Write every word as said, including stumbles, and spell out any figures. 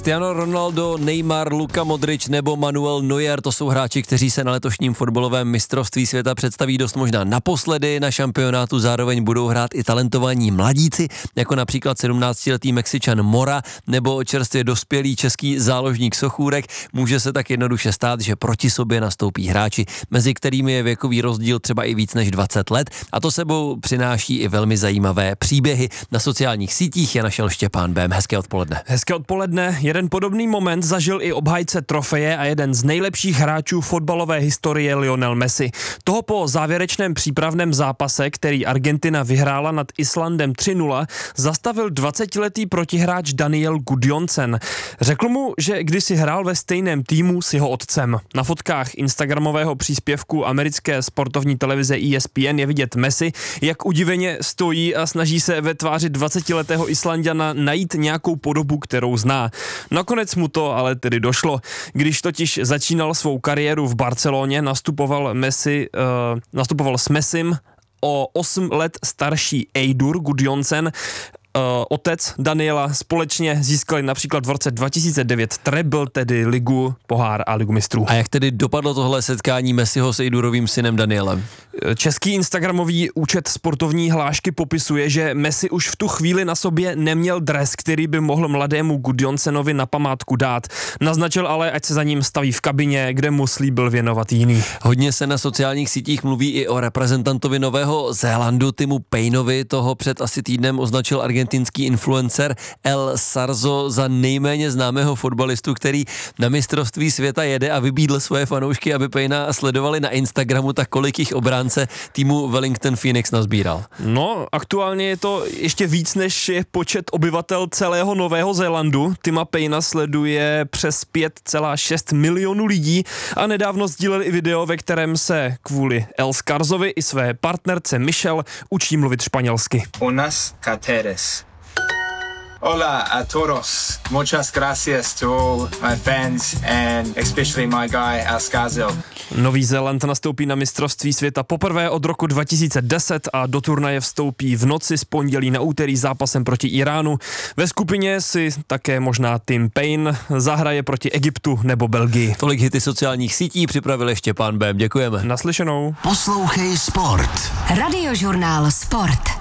Cristiano Ronaldo, Neymar, Luka Modrič nebo Manuel Neuer, to jsou hráči, kteří se na letošním fotbalovém mistrovství světa představí dost možná naposledy na šampionátu, zároveň budou hrát i talentovaní mladíci, jako například sedmnáctiletý Mexičan Mora nebo čerstvě dospělý český záložník Sochůrek. Může se tak jednoduše stát, že proti sobě nastoupí hráči, mezi kterými je věkový rozdíl třeba i víc než dvacet let, a to sebou přináší i velmi zajímavé příběhy. Na sociálních sítích je našel Štěpán Bém. Hezké odpoledne. Hezké odpoledne. Jeden podobný moment zažil i obhájce trofeje a jeden z nejlepších hráčů fotbalové historie Lionel Messi. Toho po závěrečném přípravném zápase, který Argentina vyhrála nad Islandem tři nula, zastavil dvacetiletý protihráč Daniel Gudjohnsen. Řekl mu, že kdysi hrál ve stejném týmu s jeho otcem. Na fotkách instagramového příspěvku americké sportovní televize E S P N je vidět Messi, jak udiveně stojí a snaží se ve tváři dvacetiletého Islanďana najít nějakou podobu, kterou zná. Nakonec mu to ale tedy došlo. Když totiž začínal svou kariéru v Barceloně, nastupoval Messi, uh, nastupoval s Messim o osm let starší Eidur Gudjohnsen. Uh, otec Daniela společně získali například v roce dva tisíce devět treble, tedy ligu, pohár a ligu mistrů. A jak tedy dopadlo tohle setkání Messiho s Eidurovým synem Danielem? Český instagramový účet sportovní hlášky popisuje, že Messi už v tu chvíli na sobě neměl dres, který by mohl mladému Gudjondsenovi na památku dát. Naznačil ale, ať se za ním staví v kabině, kde mu slíbil věnovat jiný. Hodně se na sociálních sítích mluví i o reprezentantovi Nového Zélandu Timu Payneovi, toho před asi týdnem označil argentinský influencer El Sarzo za nejméně známého fotbalistu, který na mistrovství světa jede, a vybídl svoje fanoušky, aby Payna sledovali na Instagramu, tak kolik jich obránce týmu Wellington Phoenix nazbíral. No, aktuálně je to ještě víc, než je počet obyvatel celého Nového Zélandu. Tima Payna sleduje přes pět celá šest milionů lidí a nedávno sdílel i video, ve kterém se kvůli El Scarzovi i své partnerce Michelle učí mluvit španělsky. Unas cateres. Hola a todos. Muchas gracias to all my fans and especially my guy El Scarzo. Nový Zéland nastoupí na mistrovství světa poprvé od roku dva tisíce deset a do turnaje vstoupí v noci z pondělí na úterý zápasem proti Iránu. Ve skupině si také možná Tim Payne zahraje proti Egyptu nebo Belgii. Tolik hity sociálních sítí připravil ještě Štěpán Bém. Děkujeme. Naslyšenou. Poslouchej Sport. Radiožurnál Sport.